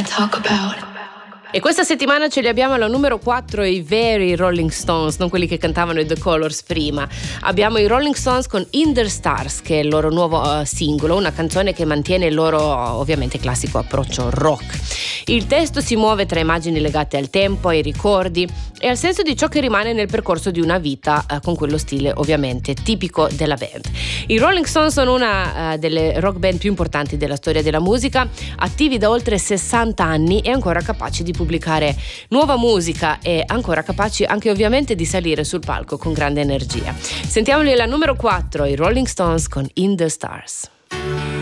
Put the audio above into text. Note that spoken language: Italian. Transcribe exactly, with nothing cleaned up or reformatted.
talk about. E questa settimana ce li abbiamo alla numero quattro i veri Rolling Stones, non quelli che cantavano i The Colors prima. Abbiamo i Rolling Stones con In the Stars, che è il loro nuovo uh, singolo, una canzone che mantiene il loro ovviamente classico approccio rock. Il testo si muove tra immagini legate al tempo, ai ricordi e al senso di ciò che rimane nel percorso di una vita, uh, con quello stile ovviamente tipico della band. I Rolling Stones sono una uh, delle rock band più importanti della storia della musica, attivi da oltre sessanta anni e ancora capaci di pubblicare nuova musica e ancora capaci anche ovviamente di salire sul palco con grande energia. Sentiamoli alla numero quattro, i Rolling Stones con In the Stars.